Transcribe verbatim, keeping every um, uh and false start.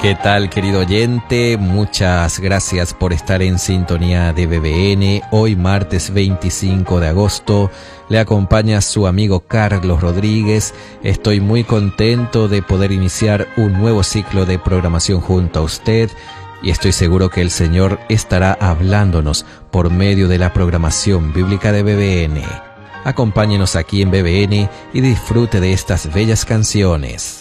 ¿Qué tal, querido oyente? Muchas gracias por estar en sintonía de B B N. Hoy, martes veinticinco de agosto, le acompaña su amigo Carlos Rodríguez. Estoy muy contento de poder iniciar un nuevo ciclo de programación junto a usted y estoy seguro que el Señor estará hablándonos por medio de la programación bíblica de B B N. Acompáñenos aquí en B B N y disfrute de estas bellas canciones.